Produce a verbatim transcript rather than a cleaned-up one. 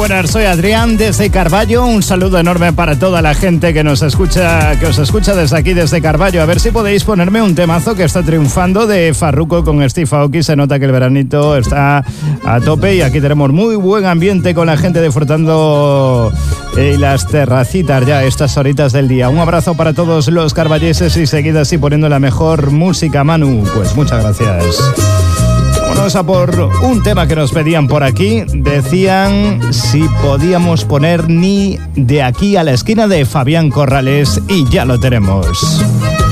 buenas, soy Adrián desde Carballo. Un saludo enorme para toda la gente que nos escucha, que os escucha desde aquí, desde Carballo. A ver si podéis ponerme un temazo que está triunfando de Farruko con Steve Aoki. Se nota que el veranito está a tope y aquí tenemos muy buen ambiente con la gente disfrutando y las terracitas ya a estas horitas del día. Un abrazo para todos los carballeses y seguid así poniendo la mejor música, Manu. Pues muchas gracias. Vámonos a por un tema que nos pedían por aquí. Decían si podíamos poner Ni de aquí a la esquina de Fabián Corrales y ya lo tenemos.